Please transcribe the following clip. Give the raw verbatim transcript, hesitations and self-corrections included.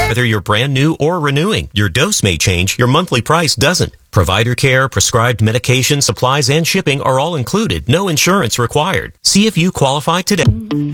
Whether you're brand new or renewing, your dose may change, your monthly price doesn't. Provider care, prescribed medication, supplies, and shipping are all included. No insurance required. See if you qualify today.